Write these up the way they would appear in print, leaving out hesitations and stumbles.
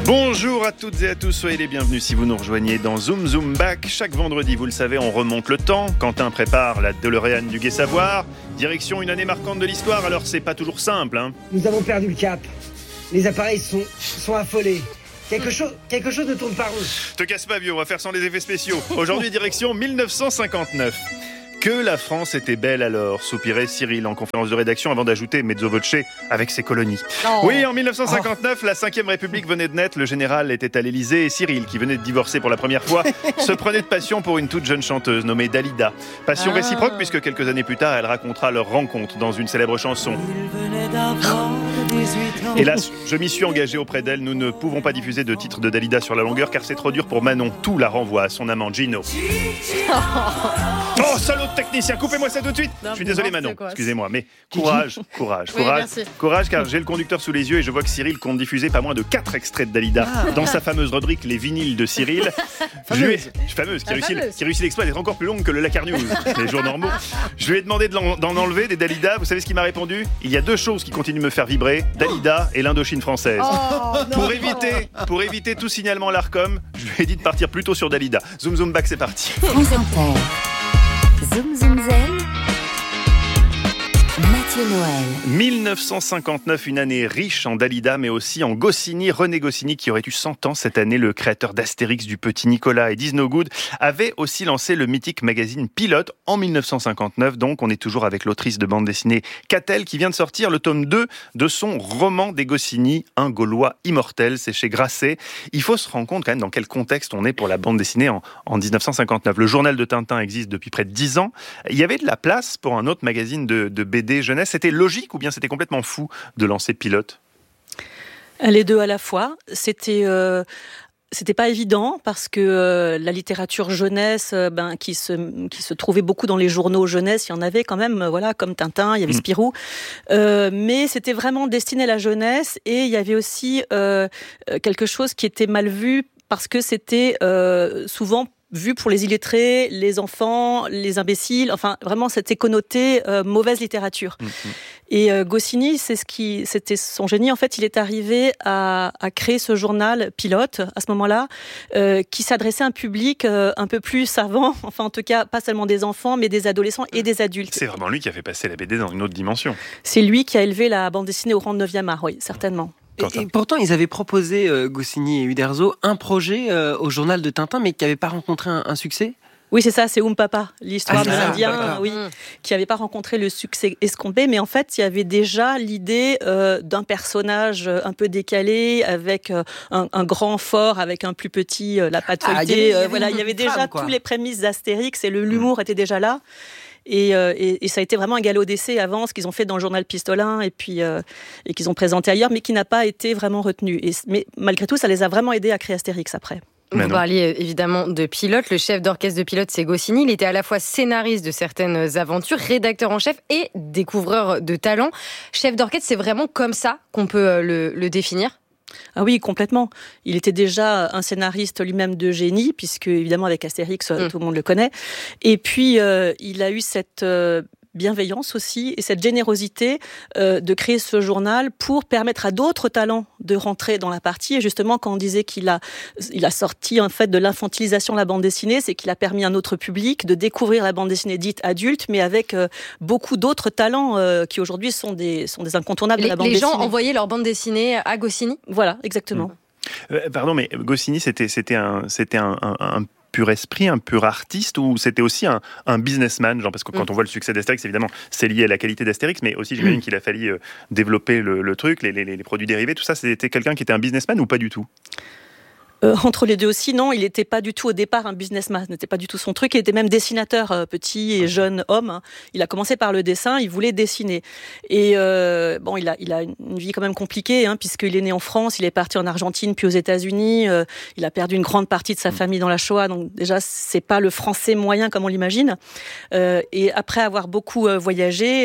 Bonjour à toutes et à tous, soyez les bienvenus si vous nous rejoignez dans Zoom Zoom Back. Chaque vendredi, vous le savez, on remonte le temps. Quentin prépare la DeLorean du Gai Savoir. Direction une année marquante de l'histoire, alors c'est pas toujours simple. Nous avons perdu le cap. Les appareils sont affolés. Quelque chose ne tourne pas rond. Te casse pas vieux, on va faire sans les effets spéciaux. Aujourd'hui, direction 1959. Que la France était belle alors, soupirait Cyril en conférence de rédaction avant d'ajouter mezzo voce avec ses colonies. Oh. Oui, en 1959, la 5e République venait de naître, le général était à l'Élysée et Cyril, qui venait de divorcer pour la première fois, se prenait de passion pour une toute jeune chanteuse nommée Dalida. Passion réciproque puisque quelques années plus tard, elle racontera leur rencontre dans une célèbre chanson. Hélas, je m'y suis engagé auprès d'elle, nous ne pouvons pas diffuser de titre de Dalida sur la longueur car c'est trop dur pour Manon. Tout la renvoie à son amant Gino. Oh, salaud de technicien, coupez-moi ça tout de suite. Je suis désolé Manon, excusez-moi, mais courage, car j'ai le conducteur sous les yeux et je vois que Cyril compte diffuser pas moins de 4 extraits de Dalida dans sa fameuse rubrique Les vinyles de Cyril. Fameuse, qui réussit l'exploit d'être encore plus longue que le Lakar News, les jours normaux. Je lui ai demandé d'en enlever des Dalida, vous savez ce qu'il m'a répondu ? Il y a 2 choses qui continuent de me faire vibrer, Dalida et l'Indochine française. Pour éviter tout signalement à l'Arcom, je lui ai dit de partir plutôt sur Dalida. Zoom Zoom Back, c'est parti. Zoom Zoom Zen, Mathieu Noël. 1959, une année riche en Dalida, mais aussi en Goscinny. René Goscinny, qui aurait eu 100 ans cette année, le créateur d'Astérix, du Petit Nicolas et d'Is No Good, avait aussi lancé le mythique magazine Pilote en 1959. Donc, on est toujours avec l'autrice de bande dessinée Catel, qui vient de sortir le tome 2 de son roman des Goscinny, Un Gaulois immortel. C'est chez Grasset. Il faut se rendre compte quand même dans quel contexte on est pour la bande dessinée en 1959. Le journal de Tintin existe depuis près de 10 ans. Il y avait de la place pour un autre magazine de BD jeunesse. C'était logique ou bien c'était complètement fou de lancer Pilote ? Les deux à la fois. C'était pas évident parce que la littérature jeunesse, qui se trouvait beaucoup dans les journaux jeunesse, il y en avait quand même, comme Tintin, il y avait Spirou, mais c'était vraiment destiné à la jeunesse et il y avait aussi quelque chose qui était mal vu parce que c'était souvent vu pour les illettrés, les enfants, les imbéciles, enfin vraiment c'était connoté mauvaise littérature. Et Goscinny, c'était son génie. En fait, il est arrivé à créer ce journal Pilote à ce moment-là, qui s'adressait à un public un peu plus savant, enfin en tout cas pas seulement des enfants, mais des adolescents et des adultes. C'est vraiment lui qui a fait passer la BD dans une autre dimension. C'est lui qui a élevé la bande dessinée au rang de 9e art, oui, certainement. Et pourtant, ils avaient proposé, Goscinny et Uderzo, un projet au journal de Tintin, mais qui n'avait pas rencontré un succès. Oui, c'est ça, c'est Papa, l'histoire de l'Indien, qui n'avait pas rencontré le succès escompté, mais en fait, il y avait déjà l'idée d'un personnage un peu décalé, avec un grand fort, avec un plus petit, la patte feuilletée. Il y avait déjà tous les prémices d'Astérix et l'humour était déjà là. Et ça a été vraiment un galop d'essai avant ce qu'ils ont fait dans le journal Pistolin et qu'ils ont présenté ailleurs, mais qui n'a pas été vraiment retenu. Mais malgré tout, ça les a vraiment aidés à créer Astérix après. Vous parliez évidemment de Pilote. Le chef d'orchestre de Pilote, c'est Goscinny. Il était à la fois scénariste de certaines aventures, rédacteur en chef et découvreur de talent. Chef d'orchestre, c'est vraiment comme ça qu'on peut le définir ? Ah oui, complètement. Il était déjà un scénariste lui-même de génie, puisque évidemment avec Astérix, tout le monde le connaît. Et puis, il a eu cette bienveillance aussi et cette générosité de créer ce journal pour permettre à d'autres talents de rentrer dans la partie. Et justement, quand on disait qu'il a sorti en fait de l'infantilisation de la bande dessinée, c'est qu'il a permis à un autre public de découvrir la bande dessinée dite adulte, mais avec beaucoup d'autres talents qui aujourd'hui sont des incontournables de la bande dessinée. Les gens envoyaient leur bande dessinée à Goscinny ? Voilà, exactement. Pardon, mais Goscinny, c'était un pur esprit, un pur artiste, ou c'était aussi un businessman, genre, parce que quand on voit le succès d'Astérix, évidemment, c'est lié à la qualité d'Astérix, mais aussi j'imagine qu'il a fallu développer le truc, les produits dérivés, tout ça. C'était quelqu'un qui était un businessman ou pas du tout ? Entre les deux aussi, non, il n'était pas du tout au départ un businessman, ce n'était pas du tout son truc, il était même dessinateur, petit et jeune homme. Il a commencé par le dessin, il voulait dessiner. Et il a une vie quand même compliquée, puisqu'il est né en France, il est parti en Argentine, puis aux États-Unis, il a perdu une grande partie de sa famille dans la Shoah, donc déjà, c'est pas le français moyen comme on l'imagine. Et après avoir beaucoup voyagé,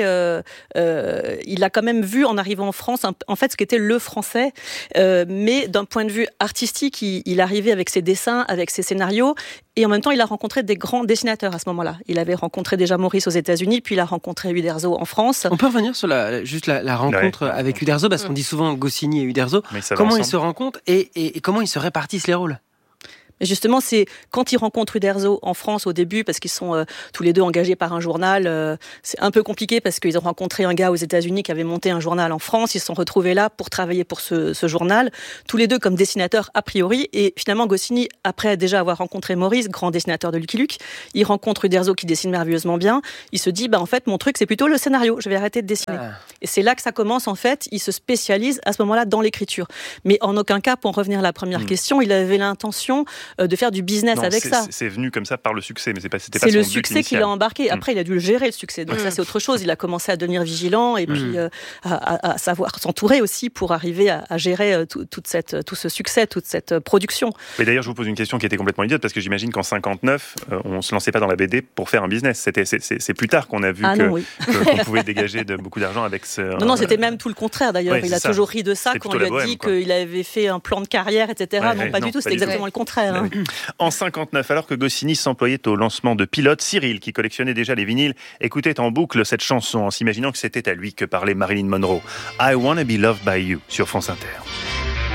il a quand même vu, en arrivant en France, en fait, ce qu'était le français, mais d'un point de vue artistique, il arrivait avec ses dessins, avec ses scénarios, et en même temps, il a rencontré des grands dessinateurs à ce moment-là. Il avait rencontré déjà Maurice aux États-Unis, puis il a rencontré Uderzo en France. On peut revenir sur la rencontre avec Uderzo, parce qu'on dit souvent Goscinny et Uderzo. Comment ils se rencontrent et comment ils se répartissent les rôles? Mais justement, c'est quand ils rencontrent Uderzo en France au début, parce qu'ils sont tous les deux engagés par un journal, c'est un peu compliqué parce qu'ils ont rencontré un gars aux États-Unis qui avait monté un journal en France. Ils se sont retrouvés là pour travailler pour ce journal, tous les deux comme dessinateurs a priori. Et finalement, Goscinny, après déjà avoir rencontré Maurice, grand dessinateur de Lucky Luke, il rencontre Uderzo qui dessine merveilleusement bien. Il se dit, en fait, mon truc, c'est plutôt le scénario. Je vais arrêter de dessiner. Et c'est là que ça commence, en fait. Il se spécialise à ce moment-là dans l'écriture. Mais en aucun cas, pour en revenir à la première question, il avait l'intention de faire du business avec ça. C'est venu comme ça par le succès, mais c'était pas son but initial. C'est le succès qui l'a embarqué. Après, il a dû le gérer, le succès. Donc ça, c'est autre chose. Il a commencé à devenir vigilant et puis à savoir s'entourer aussi pour arriver à gérer tout ce succès, toute cette production. Mais d'ailleurs, je vous pose une question qui était complètement idiote, parce que j'imagine qu'en 59, on se lançait pas dans la BD pour faire un business. C'est plus tard qu'on a vu qu'on pouvait dégager beaucoup d'argent avec ce... Non, c'était même tout le contraire d'ailleurs. Il a toujours ri de ça quand on lui a dit qu'il avait fait un plan de carrière, etc. Non, pas du tout. C'était exactement le contraire. En 59, alors que Goscinny s'employait au lancement de Pilote, Cyril, qui collectionnait déjà les vinyles, écoutait en boucle cette chanson en s'imaginant que c'était à lui que parlait Marilyn Monroe. I Wanna Be Loved by You sur France Inter.